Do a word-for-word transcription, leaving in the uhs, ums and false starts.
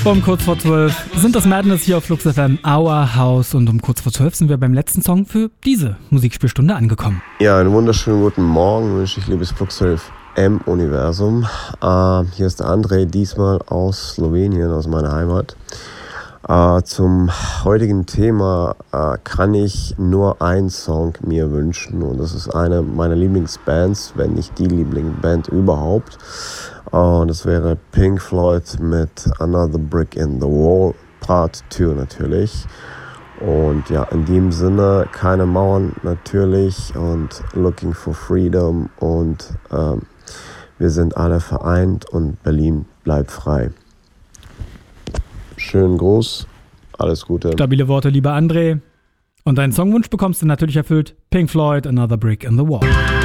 Um kurz vor zwölf sind das Madness hier auf Flux F M, Our House. Und um kurz vor zwölf sind wir beim letzten Song für diese Musikspielstunde angekommen. Ja, einen wunderschönen guten Morgen wünsche ich, liebes Flux F M-Universum. Äh, hier ist der André, diesmal aus Slowenien, aus meiner Heimat. Äh, zum heutigen Thema äh, kann ich nur einen Song mir wünschen. Und das ist eine meiner Lieblingsbands, wenn nicht die Lieblingsband überhaupt. Und das wäre Pink Floyd mit Another Brick in the Wall, Part zwei natürlich. Und ja, in dem Sinne, keine Mauern natürlich und Looking for Freedom. Und ähm, wir sind alle vereint und Berlin bleibt frei. Schönen Gruß, alles Gute. Stabile Worte, lieber André. Und deinen Songwunsch bekommst du natürlich erfüllt. Pink Floyd, Another Brick in the Wall.